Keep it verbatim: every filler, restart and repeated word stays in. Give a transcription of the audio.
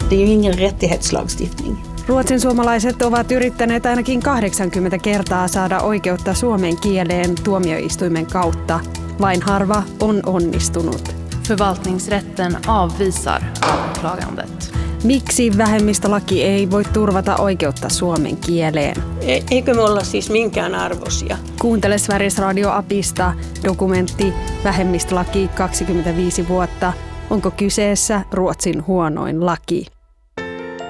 Det är ju ingen rättighetslagstiftning. Ruotsin suomalaiset ovat yrittäneet ainakin kahdeksankymmentä kertaa saada oikeutta suomen kieleen tuomioistuimen kautta. Vain harva on onnistunut. Förvaltningsrätten avvisar överklagandet. Miksi vähemmistölaki ei voi turvata oikeutta suomen kieleen? Eikö me olla siis minkään arvoisia? Kuuntele Sveriges Radio Apista dokumentti Vähemmistölaki kaksikymmentäviisi vuotta. Onko kyseessä Ruotsin huonoin laki?